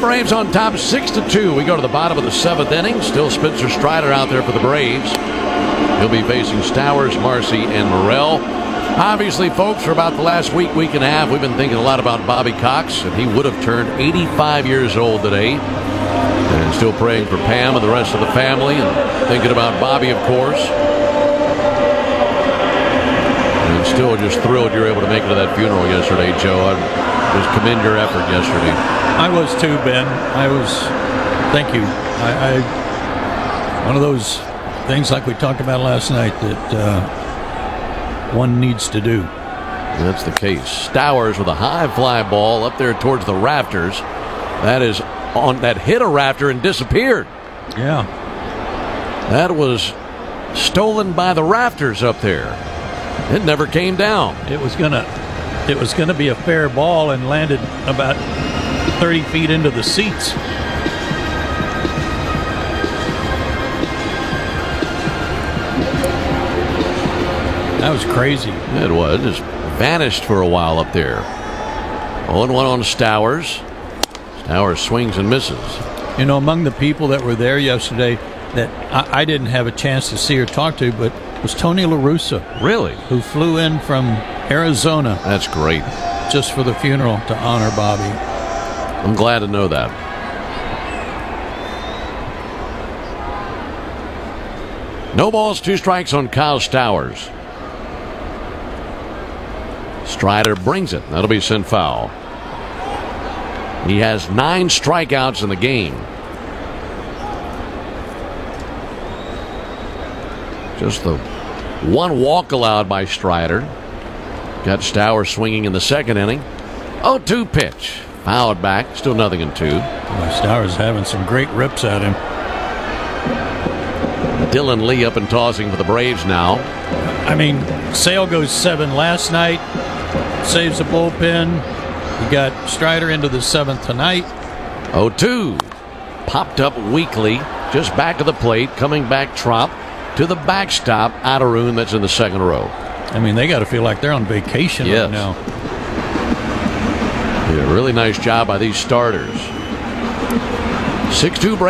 Braves on top 6-2. We go to the bottom of the 7th inning. Still Spencer Strider out there for the Braves. He'll be facing Stowers, Marcy, and Morel. Obviously, folks, for about the last week and a half, we've been thinking a lot about Bobby Cox, and he would have turned 85 years old today. And still praying for Pam and the rest of the family, and thinking about Bobby, of course. And still just thrilled you were able to make it to that funeral yesterday, Joe. I just commend your effort yesterday. I was too, Ben. Thank you. One of those things like we talked about last night that one needs to do. That's the case. Stowers with a high fly ball up there towards the rafters. That hit a rafter and disappeared. Yeah. That was stolen by the rafters up there. It never came down. It was gonna be a fair ball and landed about 30 feet into the seats. That was crazy. It was. Just vanished for a while up there. 0-1 on Stowers. Stowers swings and misses. You know, among the people that were there yesterday that I didn't have a chance to see or talk to, but was Tony La Russa. Really? Who flew in from Arizona. That's great. Just for the funeral to honor Bobby. I'm glad to know that. No balls, 2 strikes on Kyle Stowers. Strider brings it. That'll be sent foul. He has 9 strikeouts in the game. Just the 1 walk allowed by Strider. Got Stowers swinging in the 2nd inning. 0-2 pitch. Fouled back. Still 0-2. Stowers having some great rips at him. Dylan Lee up and tossing for the Braves now. I mean, Sale goes 7 last night. Saves the bullpen. You got Strider into the 7th tonight. 0-2. Popped up weakly. Just back of the plate. Coming back Trop to the backstop. Adarun that's in the 2nd row. I mean, they got to feel like they're on vacation right now. Yeah, really nice job by these starters. 6-2 Braves.